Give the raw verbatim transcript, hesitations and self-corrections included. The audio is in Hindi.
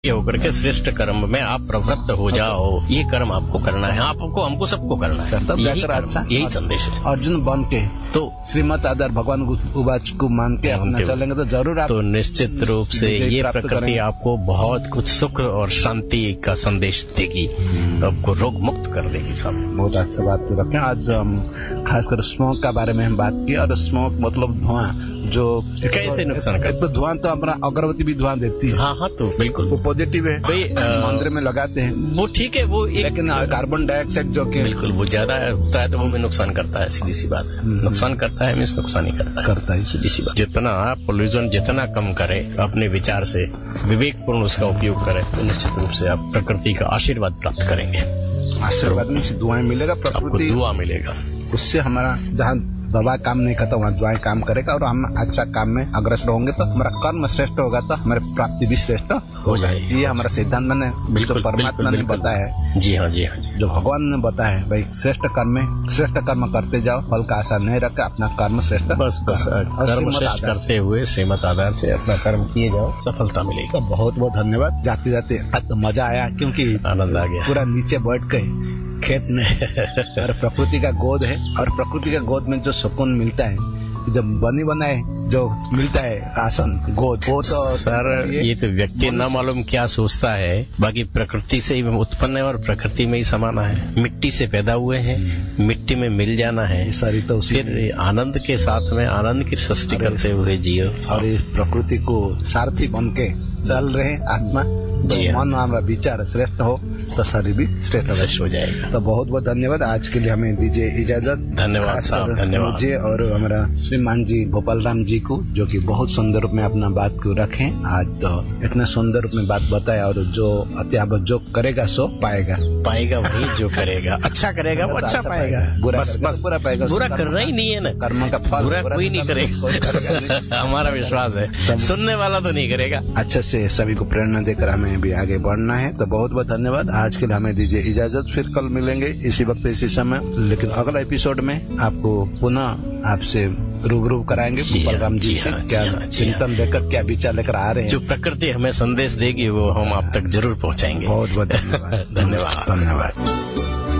होकर के श्रेष्ठ कर्म में आप प्रवृत्त हो जाओ। ये कर्म आपको करना है, आपको हमको सबको करना है। यही अच्छा यही संदेश है। अर्जुन बन के तो श्रीमत आधार भगवान उवाच को मान के अपना चलेंगे तो जरूर आप तो निश्चित रूप से ये प्रकृति आपको बहुत कुछ सुख और शांति का संदेश देगी, आपको रोग मुक्त कर देगी। सब बहुत अच्छा बात रखें। आज हम खासकर स्मोक का बारे में हम बात की, और स्मोक मतलब धुआं जो कैसे नुकसान करता है। तो धुआं तो अपना अगरबत्ती भी धुआं देती है। हाँ हाँ तो बिल्कुल वो पॉजिटिव है, भाई मंदिर में लगाते हैं वो ठीक है, वो एक लेकिन कार्बन डाइऑक्साइड जो कि बिल्कुल वो ज्यादा होता है तो वो भी नुकसान करता है। सीधी सी बात है, नुकसान करता है मीन्स नुकसान ही करता है करता है सीधी सी बात। जितना पोल्यूशन जितना कम करे अपने विचार से विवेकपूर्ण उसका उपयोग करे तो निश्चित रूप से आप प्रकृति का आशीर्वाद प्राप्त करेंगे। आशीर्वाद में दुआएं मिलेगा, प्रकृति दुआ मिलेगा, उससे हमारा जहाँ दवा काम नहीं करता वहाँ दुआएं काम करेगा, और हम अच्छा काम में अग्रसर होंगे तो हमारा कर्म श्रेष्ठ होगा तो हमारी प्राप्ति भी श्रेष्ठ हो जाएगी। ये हमारा सिद्धांत मैंने बिल्कुल परमात्मा ने बताया है। जी हाँ जी हाँ जो भगवान ने बताया है भाई श्रेष्ठ कर्म में श्रेष्ठ कर्म करते जाओ, फल का आशा नहीं रखा, अपना कर्म श्रेष्ठ बस बस कर्म श्रेष्ठ करते हुए श्रीमत आधार से अपना कर्म किए जाओ, सफलता मिलेगी। तो बहुत बहुत धन्यवाद। जाते जाते तो मजा आया क्योंकि आनंद आ गया। पूरा नीचे बैठ गए खेत में और प्रकृति का गोद है, और प्रकृति का गोद में जो सुकून मिलता है, जब बनी बनाए जो मिलता है आसन गोद, वो तो सर ये तो व्यक्ति न मालूम क्या सोचता है, बाकी प्रकृति से ही उत्पन्न है और प्रकृति में ही समाना है। मिट्टी से पैदा हुए हैं, मिट्टी में मिल जाना है, सारी तो फिर आनंद के साथ में आनंद की सृष्टि करते हुए जियो और इस प्रकृति को सारथी बन के चल रहे आत्मा। तो मन हमारा विचार श्रेष्ठ हो तो शरीर भी श्रेष्ठ हो जाएगा। तो बहुत बहुत धन्यवाद। आज के लिए हमें दीजिए इजाजत। धन्यवाद साहब, धन्यवाद मुझे और हमारा श्रीमान जी भोपाल राम जी को, जो कि बहुत सुंदर रूप में अपना बात को रखे। आज तो इतना सुंदर रूप में बात बताया, और जो अत्यावत जो करेगा सो पाएगा पाएगा वही जो करेगा अच्छा करेगा वो अच्छा पाएगा। बुरा बस बस बुरा पाएगा, बुरा करना ही नहीं है ना, कर्म का फल बुरा कोई नहीं करेगा। हमारा विश्वास है सुनने वाला तो नहीं करेगा। अच्छे से सभी को प्रेरणा देकर हमें भी आगे बढ़ना है। तो बहुत बहुत धन्यवाद। आज के लिए हमें दीजिए इजाजत। फिर कल मिलेंगे इसी वक्त इसी समय, लेकिन अगला एपिसोड में आपको पुनः आपसे रूबरू कराएंगे भोपाल राम जी से क्या चिंतन लेकर क्या विचार लेकर आ रहे हैं। जो प्रकृति हमें संदेश देगी वो हम आप तक जरूर पहुंचाएंगे। बहुत बहुत धन्यवाद। धन्यवाद धन्यवाद।